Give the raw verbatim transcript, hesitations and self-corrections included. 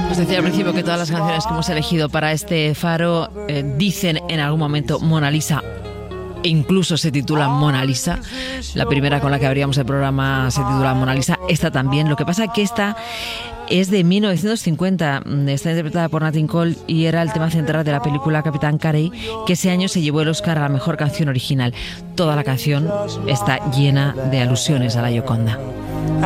Os decía al principio que todas las canciones que hemos elegido para este faro eh, dicen en algún momento Mona Lisa. E incluso se titula Mona Lisa. La primera con la que abríamos el programa se titula Mona Lisa. Esta también. Lo que pasa es que esta es de mil novecientos cincuenta. Está interpretada por Nat King Cole y era el tema central de la película Capitán Carey, que ese año se llevó el Oscar a la mejor canción original. Toda la canción está llena de alusiones a la Gioconda.